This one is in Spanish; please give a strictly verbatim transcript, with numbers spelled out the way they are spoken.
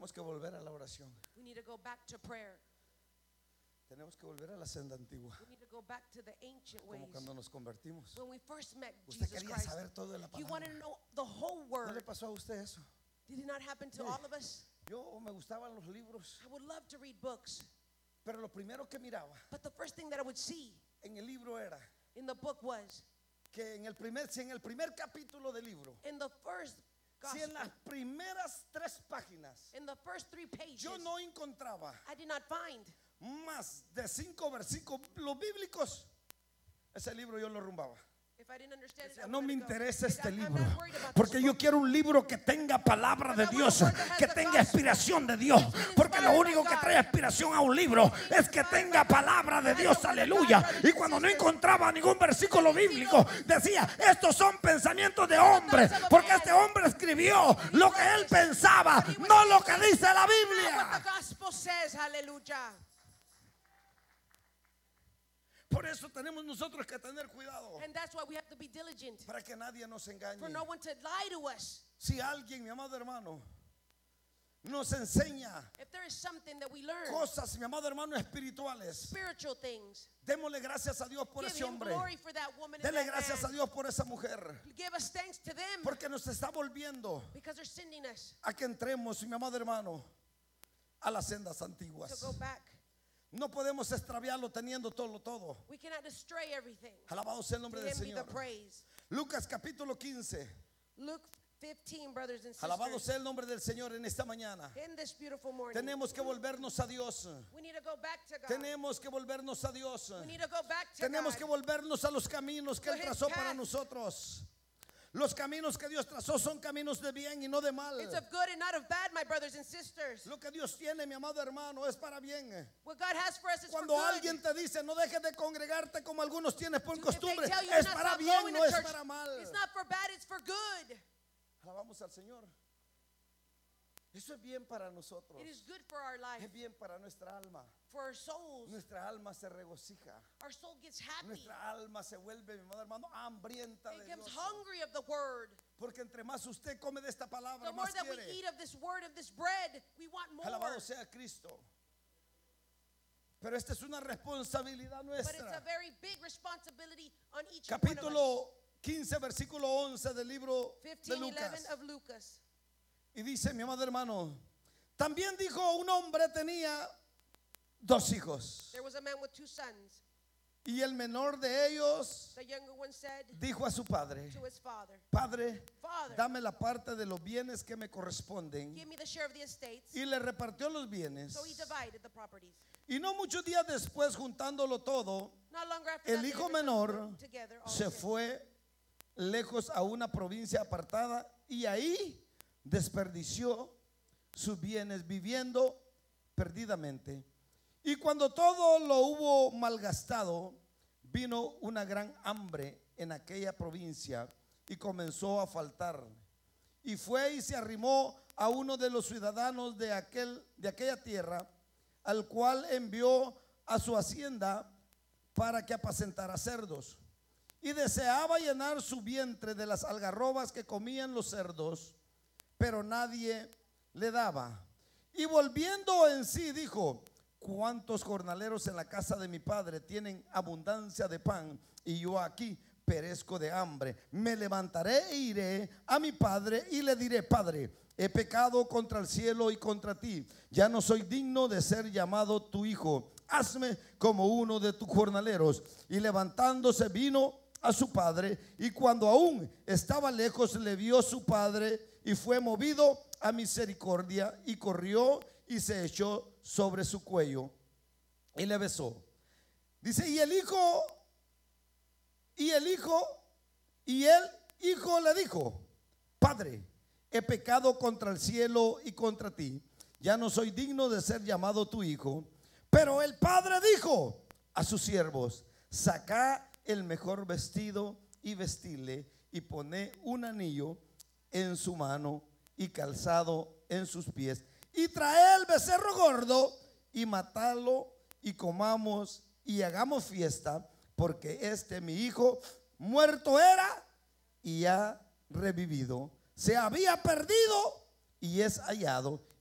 Tenemos que volver a la oración. We need to go back to prayer. Tenemos que volver a la senda antigua. We need to go back to the ancient ways. Como cuando nos convertimos. When we first met Usted Jesus quería Christ, saber todo de la you palabra. wanted to know the whole ¿No le word. pasó a usted eso? Did it not happen to Sí. all of us? Yo me gustaban los libros, I would love to read books, pero lo primero que miraba but the first thing that I would see en el libro era in the book was, que en el primer, si en el primer capítulo del libro, in the first si gospel, en las primeras tres páginas in the first three pages, yo no encontraba I did not find más de cinco versículos bíblicos, ese libro yo lo rumbaba. If I didn't understand it, I No would me let it go. interesa Like, este I'm- I'm libro, not worried about porque this yo book. quiero un libro que tenga palabra de Dios, que tenga inspiración de Dios, porque lo único que trae inspiración a un libro es que tenga palabra de Dios, aleluya. Y cuando no encontraba ningún versículo bíblico, decía, estos son pensamientos de hombre, porque este hombre escribió lo que él pensaba, no lo que dice la What the Biblia. gospel says, hallelujah. Por eso tenemos nosotros que tener cuidado, And that's why we have to be diligent, para que nadie nos engañe. for no one to lie to us. Si alguien, mi amado hermano, nos enseña If there is something that we learn, cosas, mi amado hermano, espirituales, spiritual things, démosle gracias a Dios por give ese him hombre. glory for that woman and Dele that gracias a man. Dios por esa mujer, Give us thanks to them porque nos está volviendo because they're sending us a que entremos, mi amado hermano, a las sendas to antiguas. go back. No podemos extraviarlo teniendo todo, todo. We cannot destroy everything. Alabado sea el To nombre del him be the Señor. praise. Lucas capítulo quince. Luke fifteen, brothers and Alabado sisters. sea el nombre del Señor en esta mañana. In this beautiful morning, Tenemos que volvernos a Dios. we need to go back to God. Tenemos que volvernos a Dios. We need to go back to Tenemos God. que volvernos a los caminos que To Él his trazó para path. nosotros. Los caminos que Dios trazó son caminos de bien y no de mal. It's of good and not of bad, my brothers and sisters. Lo que Dios tiene, mi amado hermano, es para bien. What God has for us is Cuando for good. alguien te dice no dejes de congregarte como algunos tienes por If they costumbre, tell you es to not para stop bien, going no to es church, para mal. it's not for bad, it's for good. Alabamos al Señor. Eso es bien para nosotros. It is good for our life, Es bien para nuestra alma. for our souls. Nuestra alma se regocija. Our soul gets happy. Nuestra alma se vuelve, mi amado hermano, hambrienta It de becomes Dios. hungry of the word. Porque entre más usted come de esta palabra, The more más that we quiere. eat of this word, of this bread, we want more. Alabado sea Cristo. Pero esta es una responsabilidad But it's a nuestra. very big responsibility on each one of us. Capítulo quince, versículo once del libro de fifteen eleven Lucas. of Lucas. Y dice, mi amado hermano, también dijo un hombre tenía dos hijos. There was a man with two sons. Y el menor de ellos The younger one said dijo a su padre, to his father, Padre, Father, dame la parte de los bienes que me corresponden. give me the share of the estates. Y le repartió los bienes. So he divided the properties. Y no muchos días después, juntándolo todo, Not longer after el that, they hijo were menor together, all se of them. fue lejos a una provincia apartada y ahí desperdició sus bienes viviendo perdidamente. Y cuando todo lo hubo malgastado, vino una gran hambre en aquella provincia y comenzó a faltar. Y fue y se arrimó a uno de los ciudadanos de, aquel, de aquella tierra, al cual envió a su hacienda para que apacentara cerdos. Y deseaba llenar su vientre de las algarrobas que comían los cerdos, pero nadie le daba. Y volviendo en sí dijo, ¿cuántos jornaleros en la casa de mi padre tienen abundancia de pan y yo aquí perezco de hambre? Me levantaré e iré a mi padre y le diré, Padre, he pecado contra el cielo y contra ti, ya no soy digno de ser llamado tu hijo, hazme como uno de tus jornaleros. Y levantándose vino a su padre, y cuando aún estaba lejos le vio su padre y fue movido a misericordia y corrió y se echó sobre su cuello y le besó. Dice, y el hijo y el hijo y el hijo le dijo, Padre, he pecado contra el cielo y contra ti, ya no soy digno de ser llamado tu hijo. Pero el padre dijo a sus siervos, sacad el mejor vestido y vestidle, y poné un anillo en su mano y calzado en sus pies, y trae el becerro gordo y matalo y comamos y hagamos fiesta, porque este mi hijo muerto era y ha revivido, se había perdido y es hallado,